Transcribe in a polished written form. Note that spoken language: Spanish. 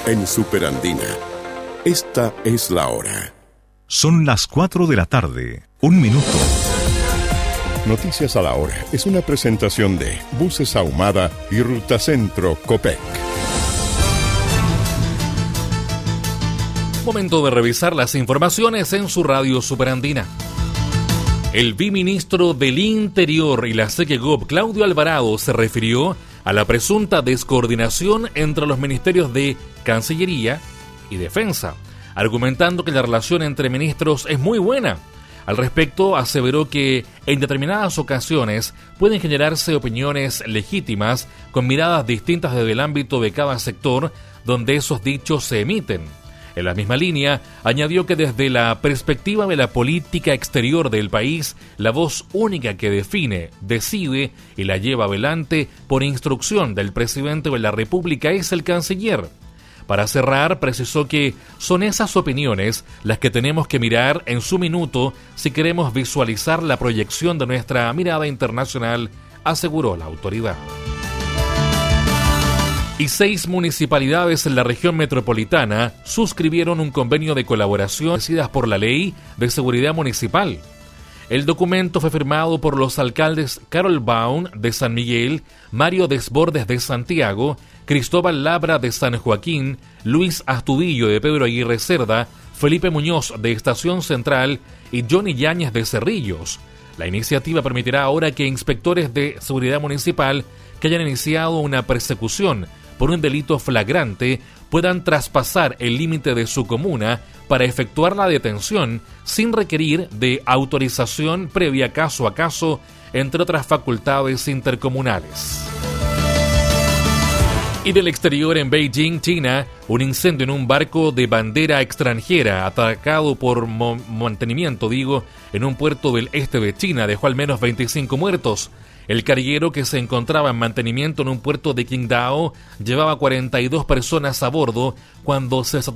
en Superandina. Esta es la hora. Son las 4 de la tarde, 1 minuto. Noticias a la hora es una presentación de Buses Ahumada y Rutacentro Copec. Momento de revisar las informaciones en su radio Superandina. El viceministro del Interior y la SECEGOP, Claudio Alvarado, se refirió a la presunta descoordinación entre los ministerios de Cancillería y Defensa, argumentando que la relación entre ministros es muy buena. Al respecto, aseveró que en determinadas ocasiones pueden generarse opiniones legítimas con miradas distintas desde el ámbito de cada sector donde esos dichos se emiten. En la misma línea, añadió que desde la perspectiva de la política exterior del país, la voz única que define, decide y la lleva adelante por instrucción del presidente de la República es el canciller. Para cerrar, precisó que son esas opiniones las que tenemos que mirar en su minuto si queremos visualizar la proyección de nuestra mirada internacional, aseguró la autoridad. Y 6 municipalidades en la región metropolitana suscribieron un convenio de colaboración establecidas por la Ley de Seguridad Municipal. El documento fue firmado por los alcaldes Carol Baum de San Miguel, Mario Desbordes de Santiago, Cristóbal Labra de San Joaquín, Luis Astudillo de Pedro Aguirre Cerda, Felipe Muñoz de Estación Central y Johnny Yáñez de Cerrillos. La iniciativa permitirá ahora que inspectores de seguridad municipal que hayan iniciado una persecución por un delito flagrante puedan traspasar el límite de su comuna para efectuar la detención sin requerir de autorización previa caso a caso, entre otras facultades intercomunales. Y del exterior, en Beijing, China, un incendio en un barco de bandera extranjera atacado por mantenimiento, en un puerto del este de China dejó al menos 25 muertos. El carguero, que se encontraba en mantenimiento en un puerto de Qingdao, llevaba 42 personas a bordo cuando se